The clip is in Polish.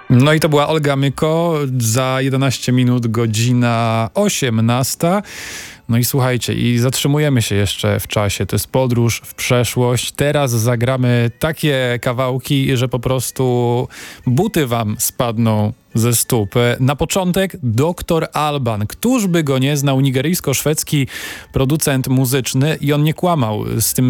No i to była Olga Myko, za 11 minut godzina 18. No i słuchajcie, i zatrzymujemy się jeszcze w czasie. To jest podróż w przeszłość. Teraz zagramy takie kawałki, że po prostu buty wam spadną ze stóp. Na początek Dr. Alban. Któż by go nie znał? Nigeryjsko-szwedzki producent muzyczny i on nie kłamał z tym